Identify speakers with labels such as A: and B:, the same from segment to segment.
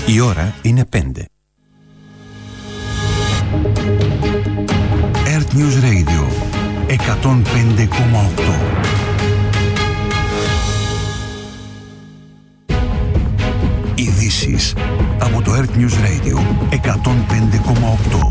A: Η ώρα είναι 5. Earth News Radio 105,8. Ειδήσεις από το Earth News Radio 105,8.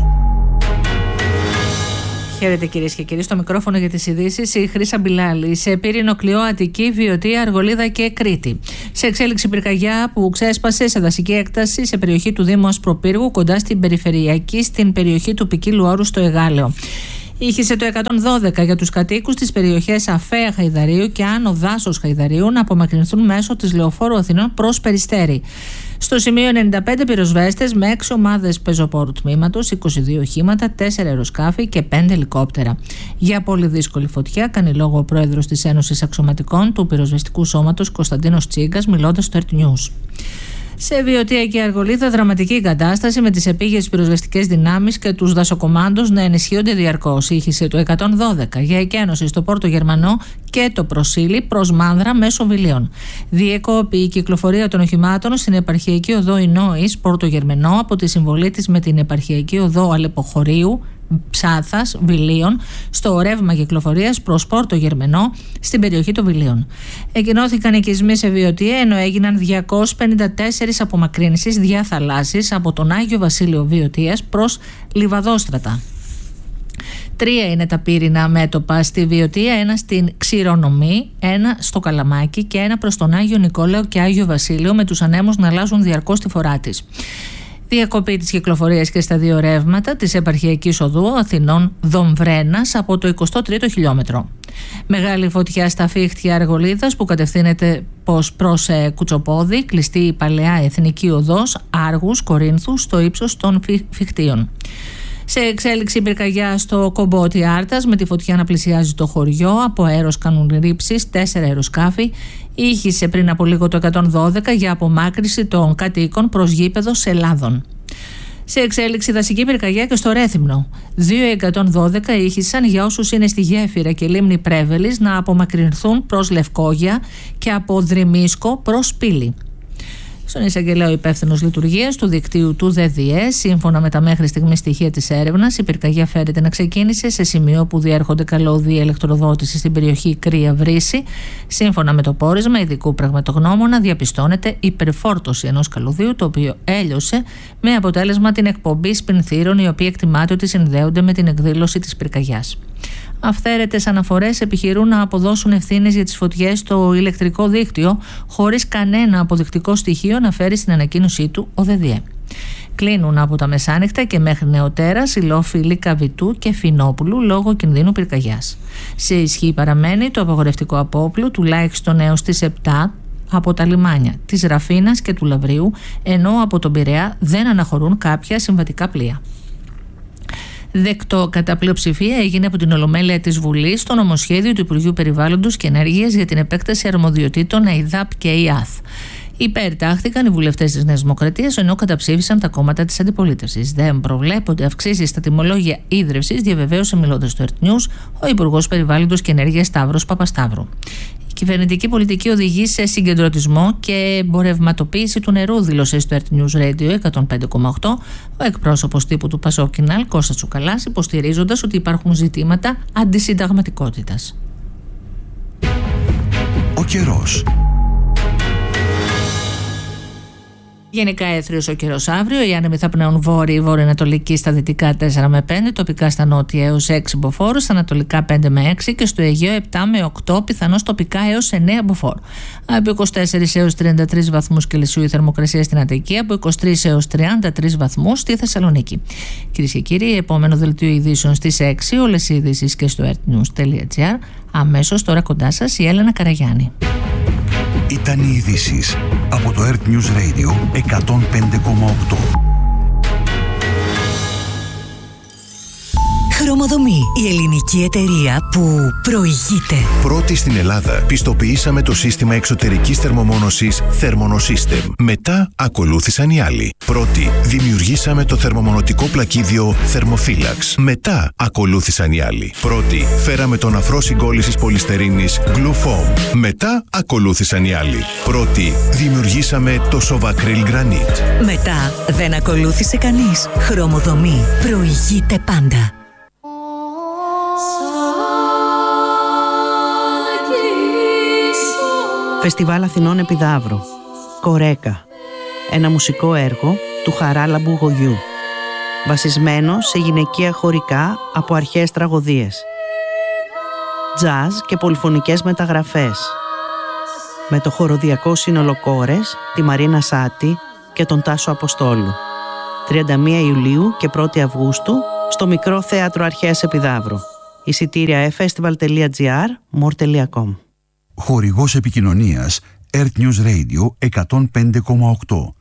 B: Χαίρετε κυρίες και κύριοι, στο μικρόφωνο για τις ειδήσεις η Χρύσα Μπιλάλη. Σε Πύρινο, Κλειό, Αττική, Βιωτία, Αργολίδα και Κρήτη. Σε εξέλιξη πυρκαγιά που ξέσπασε σε δασική έκταση σε περιοχή του Δήμου Ασπροπύργου, κοντά στην Περιφερειακή, στην περιοχή του Ποικίλου Όρου στο Εγάλεο. Ήχησε το 112 για τους κατοίκους της περιοχές Αφαία Χαϊδαρίου και Άνω Δάσος Χαϊδαρίου να απομακρυνθούν μέσω της Λεωφόρου Αθηνών προς Περιστέρι. Στο σημείο 95 πυροσβέστες με 6 ομάδες πεζοπόρου τμήματος, 22 οχήματα, 4 αεροσκάφη και 5 ελικόπτερα. Για πολύ δύσκολη φωτιά κάνει λόγο ο πρόεδρος της Ένωσης Αξιωματικών του Πυροσβεστικού Σώματος Κωνσταντίνος Τσίγκας, μιλώντας στο Earth News. Σε Βιωτία και Αργολίδα, δραματική κατάσταση με τις επίγειες πυροσβεστικές δυνάμεις και τους δασοκομάντους να ενισχύονται διαρκώς. Ήχησε το 112 για εκένωση στο Πόρτο Γερμανό και το Προσίλη προς Μάνδρα μέσω Βιλίων. Διεκόπη η κυκλοφορία των οχημάτων στην επαρχιακή οδό Ινόης Πόρτο Γερμανό από τη συμβολή της με την επαρχιακή οδό Αλεποχωρίου, Ψάθας, Βιλίων, στο ρεύμα κυκλοφορίας προς Πόρτο Γερμενό στην περιοχή των Βιλίων. Εκκοινώθηκαν οικισμοί σε Βιωτία, ενώ έγιναν 254 απομακρύνσεις διαθαλάσσης από τον Άγιο Βασίλειο Βιωτίας προς Λιβαδόστρατα. 3 είναι τα πύρινα μέτωπα στη Βιωτία, ένα στην Ξηρονομή, ένα στο Καλαμάκι και ένα προς τον Άγιο Νικόλαο και Άγιο Βασίλειο, με τους ανέμους να αλλάζουν διαρκώς τη φορά της. Διακοπή της κυκλοφορίας και στα 2 ρεύματα της επαρχιακής οδού Αθηνών Δομβρένας από το 23ο χιλιόμετρο. Μεγάλη φωτιά στα Φίχτια Αργολίδας που κατευθύνεται προς Κουτσοπόδι, κλειστή η παλαιά εθνική οδός Άργους Κορίνθου στο ύψος των Φιχτίων. Σε εξέλιξη πυρκαγιά στο Κομπότι Άρτας, με τη φωτιά να πλησιάζει το χωριό, από αέρος κάνουν ρήψεις 4 αεροσκάφη. Ήχησε πριν από λίγο το 112 για απομάκρυση των κατοίκων προς γήπεδο Σελάδων. Σε εξέλιξη δασική πυρκαγιά και στο Ρέθυμνο. 2 112 ήχησαν για όσους είναι στη Γέφυρα και Λίμνη Πρέβελης να απομακρυνθούν προς Λευκόγια και από Δρυμίσκο προς Πύλη. Στον εισαγγελέα υπεύθυνος λειτουργίας του δικτύου του ΔΔΕ, σύμφωνα με τα μέχρι στιγμή στοιχεία της έρευνας, η πυρκαγιά φέρεται να ξεκίνησε σε σημείο που διέρχονται καλώδια ηλεκτροδότηση στην περιοχή Κρύα Βρύση. Σύμφωνα με το πόρισμα ειδικού πραγματογνώμονα, διαπιστώνεται υπερφόρτωση ενός καλωδίου, το οποίο έλειωσε με αποτέλεσμα την εκπομπή σπινθύρων, οι οποίοι εκτιμάται ότι συνδέονται με την εκδήλωση της πυρκαγιάς. Αυθαίρετες αναφορές επιχειρούν να αποδώσουν ευθύνες για τις φωτιές στο ηλεκτρικό δίκτυο, χωρίς κανένα αποδεικτικό στοιχείο να φέρει στην ανακοίνωσή του ο ΔΔΕ. Κλείνουν από τα μεσάνυχτα και μέχρι νεοτέρας οι λόφοι Λυκαβητού και Φινόπουλου λόγω κινδύνου πυρκαγιάς. Σε ισχύ παραμένει το απαγορευτικό απόπλου τουλάχιστον έως τις 7 από τα λιμάνια της Ραφίνας και του Λαβρίου, ενώ από τον Πειραιά δεν αναχωρούν κάποια συμβατικά πλοία. Δεκτό κατά πλειοψηφία έγινε από την Ολομέλεια της Βουλής το νομοσχέδιο του Υπουργείου Περιβάλλοντος και Ενέργειας για την επέκταση αρμοδιοτήτων ΑΙΔΑΠ και ΙΑΘ. Υπερτάχθηκαν οι βουλευτές της Νέας Δημοκρατίας, ενώ καταψήφισαν τα κόμματα της αντιπολίτευσης. Δεν προβλέπονται αυξήσεις στα τιμολόγια ίδρυυσης, διαβεβαίωσε μιλώντας στο Earth News ο Υπουργός Περιβάλλοντος και Ενέργειας Σταύρος Παπασταύρου. Η κυβερνητική πολιτική οδηγεί σε συγκεντρωτισμό και εμπορευματοποίηση του νερού, δήλωσε στο Earth News Radio 105,8 ο εκπρόσωπος τύπου του Πασόκ Κινάλ, Κώστας Τσουκαλάς, υποστηρίζοντας ότι υπάρχουν ζητήματα αντισυνταγματικότητας.
A: Ο καιρός.
B: Γενικά έθριος ο καιρός αύριο. Οι άνεμοι θα πνέουν βόρειο-ανατολική στα δυτικά 4 με 5, τοπικά στα νότια έως 6 μποφόρ, στα ανατολικά 5 με 6 και στο Αιγαίο 7 με 8, πιθανώς τοπικά έως 9 μποφόρ. Από 24 έως 33 βαθμούς Κελσίου η θερμοκρασία στην Αττική, από 23 έως 33 βαθμούς στη Θεσσαλονίκη. Κυρίες και κύριοι, επόμενο δελτίο ειδήσεων στις 6, όλες οι ειδήσεις και στο earthnews.gr. Αμέσως τώρα κοντά σας η Έλενα Καραγιάννη.
A: Ήταν οι ειδήσεις από το Earth News Radio 105,8.
C: Χρωμοδομή, η ελληνική εταιρεία που προηγείται.
A: Πρώτη στην Ελλάδα πιστοποιήσαμε το σύστημα εξωτερικής θερμομόνωσης Thermonosystem. Μετά ακολούθησαν οι άλλοι. Πρώτη δημιουργήσαμε το θερμομονωτικό πλακίδιο Thermophilax. Μετά ακολούθησαν οι άλλοι. Πρώτη φέραμε τον αφρό συγκόλλησης πολυστερίνης Glue Foam. Μετά ακολούθησαν οι άλλοι. Πρώτη δημιουργήσαμε το Sovacryl Granite.
C: Μετά δεν ακολούθησε κανείς. Χρωμοδομή, προηγείται πάντα.
D: Φεστιβάλ Αθηνών Επιδαύρου. Κορέκα. Ένα μουσικό έργο του Χαράλαμπου Γογιού. Βασισμένο σε γυναικεία χωρικά από αρχαίες τραγωδίες. Τζαζ και πολυφωνικές μεταγραφές. Με το χοροδιακό σύνολο Κόρες, τη Μαρίνα Σάτη και τον Τάσο Αποστόλου. 31 Ιουλίου και 1 Αυγούστου στο Μικρό Θέατρο Αρχαίας Επιδαύρου. Εισιτήρια festival.gr, more.com.
A: Χορηγός επικοινωνίας Earth News Radio 105,8.